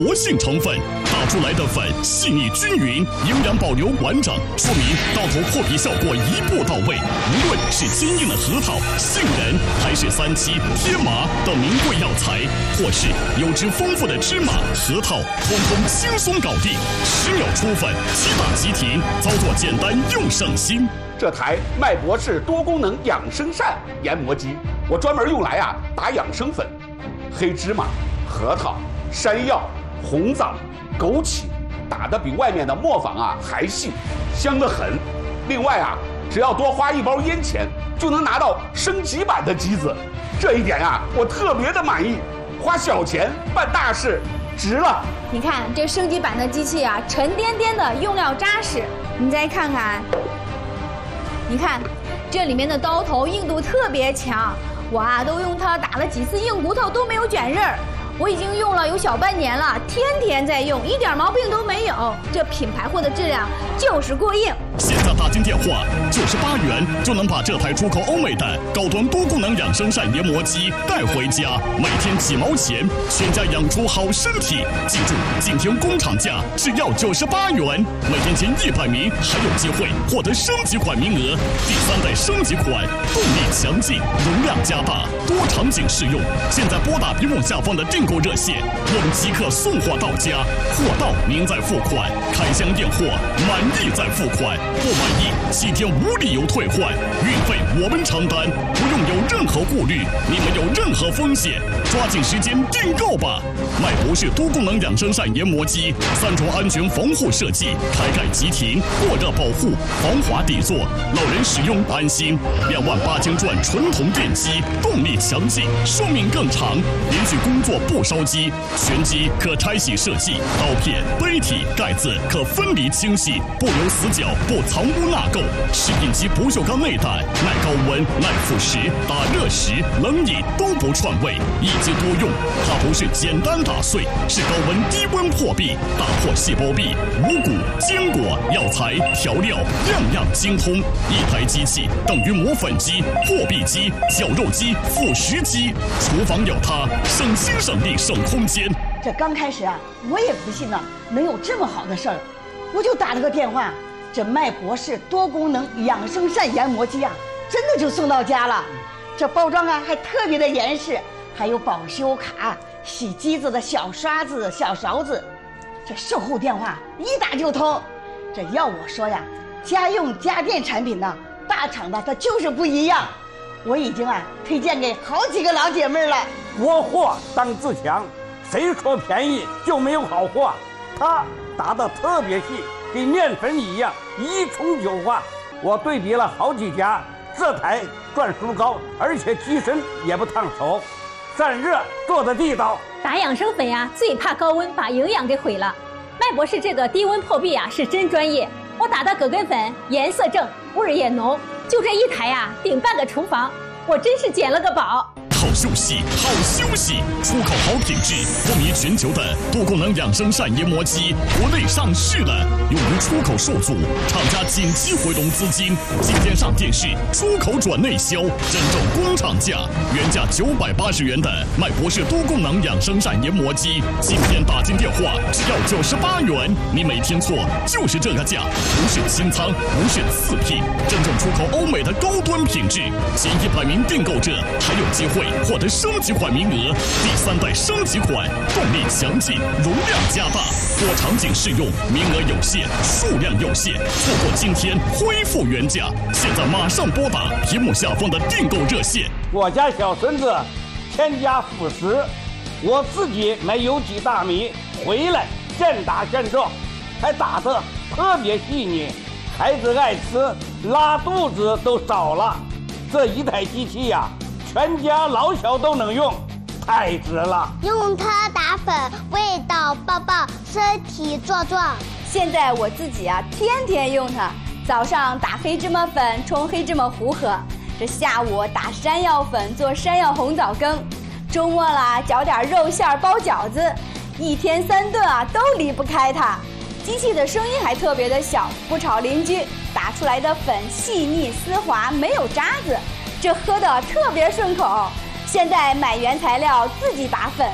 活性成分，打出来的粉细腻均匀，营养保留完整，说明到头破皮效果一步到位。无论是坚硬的核桃、杏仁，还是三七、天麻等名贵药材，或是油脂丰富的芝麻、核桃，统统轻松搞定，10秒出粉，7打即停，操作简单又省心。 这台麦博士多功能养生膳研磨机，我专门用来打养生粉，黑芝麻、核桃、山药、红枣、枸杞，打得比外面的磨坊还细，香得很。另外只要多花1包烟钱，就能拿到升级版的机子，这一点我特别的满意。花小钱办大事，值了。 你看这升级版的机器沉甸甸的，用料扎实。你再看看，你看这里面的刀头硬度特别强，我都用它打了几次硬骨头都没有卷刃儿。我已经用了有小半年了，天天在用，一点毛病都没有。这品牌货的质量就是过硬。 现在打进电话98元就能把这台出口欧美的高端多功能养生膳研磨机带回家，每天几毛钱，全家养出好身体。记住，今天工厂价只要98元，每天前100名还有机会获得升级款名额。第3代升级款，动力强劲，容量加大，多场景适用。现在拨打屏幕下方的订购热线，我们即刻送货到家，货到您再付款，开箱验货，满意再付款。不满意7天无理由退换，运费我们承担，不用有任何顾虑，你没有任何风险，抓紧时间订购吧！麦博士多功能养生膳研磨机，3重安全防护设计，开盖即停，过热保护，防滑底座，老人使用安心。28000转纯铜电机，动力强劲，寿命更长，连续工作不烧机，全机可拆洗设计，刀片、杯体、盖子可分离清洗，不留死角，不藏污纳垢。食品级不锈钢内胆，耐高温、耐腐蚀，打热时、冷饮都不串味，一机多用。它不是简单打碎，是高温低温破壁，打破细胞壁，五谷、坚果、药材、调料，样样精通。一台机器等于磨粉机、破壁机、绞肉机、腐蚀机。厨房有它，省心省力省空间。 这刚开始我也不信能有这么好的事儿，我就打了个电话。这麦博士多功能养生膳研磨机真的就送到家了。这包装还特别的严实，还有保修卡、洗机子的小刷子、小勺子。这售后电话一打就通。这要我说家用家电产品大厂的它就是不一样。我已经推荐给好几个老姐妹了。 国货当自强，谁说便宜就没有好货？它打得特别细，跟面粉一样，1冲9化。我对比了好几家，这台转速高，而且机身也不烫手，散热做得地道。 打养生粉最怕高温把营养给毁了。麦博士这个低温破壁是真专业，我打的葛根粉颜色正，味儿也浓，就这一台顶半个厨房，我真是捡了个宝。 好休息，好休息！出口好品质，风靡全球的多功能养生膳研磨机，国内上市了，由于出口受阻，厂家紧急回笼资金，今天上电视，出口转内销，真正工厂价，原价980元的麦博士多功能养生膳研磨机，今天打进电话只要98元，你没听错，就是这个价，不是清仓，不是次品，真正出口欧美的高端品质，前100名订购者还有机会获得升级款名额。第3代升级款，动力强劲，容量加大，多场景适用，名额有限，数量有限，错过今天恢复原价。现在马上拨打屏幕下方的订购热线。 我家小孙子添加辅食，我自己买有机大米回来现打现做，还打得特别细腻，孩子爱吃，拉肚子都少了。这一台机器全家老小都能用，太值了。 用它打粉，味道爆爆，身体壮壮。 现在我自己天天用它，早上打黑芝麻粉冲黑芝麻糊喝，这下午打山药粉做山药红枣羹，周末了搅点肉馅包饺子，一天3顿都离不开它。机器的声音还特别的小，不吵邻居，打出来的粉细腻丝滑，没有渣子，这喝的特别顺口。现在买原材料自己打粉，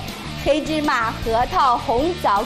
黑芝麻、核桃、红枣、